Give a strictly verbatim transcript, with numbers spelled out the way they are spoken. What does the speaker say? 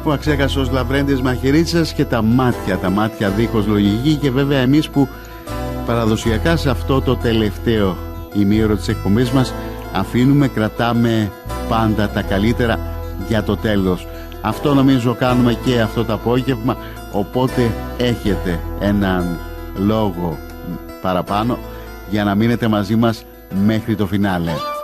ο Αξέχαστος Λαβρέντης Μαχαιρίτσας και τα μάτια, τα μάτια δίχως λογική. Και βέβαια εμείς που παραδοσιακά σε αυτό το τελευταίο ημίωρο της εκπομπής μας αφήνουμε, κρατάμε πάντα τα καλύτερα για το τέλος. Αυτό νομίζω κάνουμε και αυτό το απόγευμα, οπότε έχετε έναν λόγο παραπάνω για να μείνετε μαζί μας μέχρι το φινάλε.